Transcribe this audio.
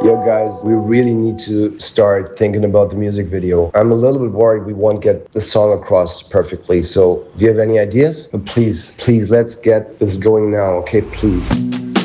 yo guys, we really need to start thinking about the music video. I'm a little bit worried we won't get the song across perfectly. So do you have any ideas? But please, let's get this going now, okay? Please.